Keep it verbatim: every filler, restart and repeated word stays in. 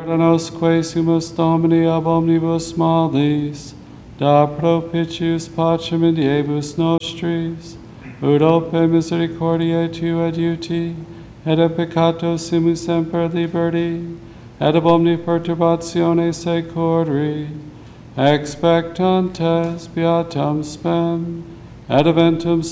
Nosque sumus Domini ab omnibus malis, da propitius pacem in diebus nostris, ut ope misericordiae tu adiuti, et in peccato sumus semper liberti, et ab omni perturbatione securri, expectantes beatam spem, et eventum